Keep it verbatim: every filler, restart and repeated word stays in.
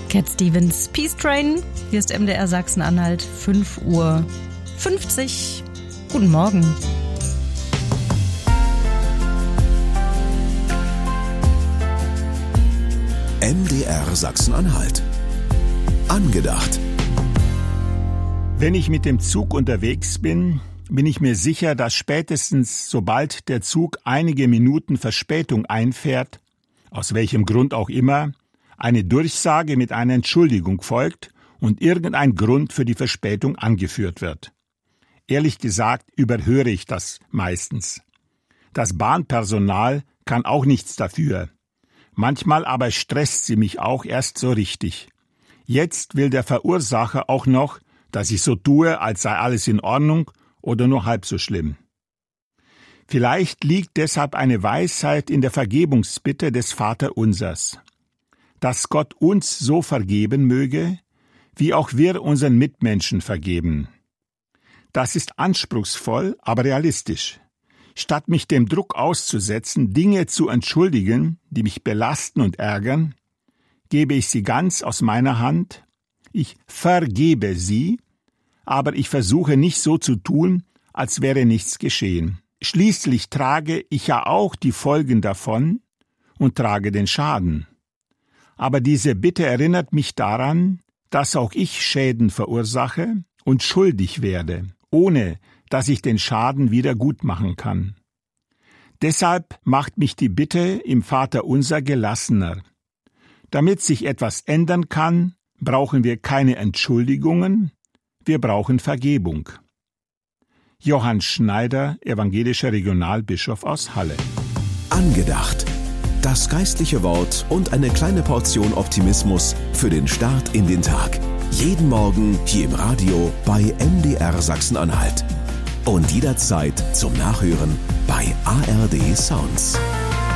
Cat Stevens, Peace Train. Hier ist M D R Sachsen-Anhalt, fünf Uhr fünfzig. Guten Morgen. M D R Sachsen-Anhalt. Angedacht. Wenn ich mit dem Zug unterwegs bin, bin ich mir sicher, dass spätestens sobald der Zug einige Minuten Verspätung einfährt, aus welchem Grund auch immer, eine Durchsage mit einer Entschuldigung folgt und irgendein Grund für die Verspätung angeführt wird. Ehrlich gesagt überhöre ich das meistens. Das Bahnpersonal kann auch nichts dafür. Manchmal aber stresst sie mich auch erst so richtig. Jetzt will der Verursacher auch noch, dass ich so tue, als sei alles in Ordnung oder nur halb so schlimm. Vielleicht liegt deshalb eine Weisheit in der Vergebungsbitte des Vaterunsers. Dass Gott uns so vergeben möge, wie auch wir unseren Mitmenschen vergeben. Das ist anspruchsvoll, aber realistisch. Statt mich dem Druck auszusetzen, Dinge zu entschuldigen, die mich belasten und ärgern, gebe ich sie ganz aus meiner Hand. Ich vergebe sie, aber ich versuche nicht so zu tun, als wäre nichts geschehen. Schließlich trage ich ja auch die Folgen davon und trage den Schaden. Aber diese Bitte erinnert mich daran, dass auch ich Schäden verursache und schuldig werde, ohne dass ich den Schaden wieder gut machen kann. Deshalb macht mich die Bitte im Vaterunser gelassener. Damit sich etwas ändern kann, brauchen wir keine Entschuldigungen, wir brauchen Vergebung. Johann Schneider, evangelischer Regionalbischof aus Halle. Angedacht. Das geistliche Wort und eine kleine Portion Optimismus für den Start in den Tag. Jeden Morgen hier im Radio bei M D R Sachsen-Anhalt. Und jederzeit zum Nachhören bei A R D Sounds.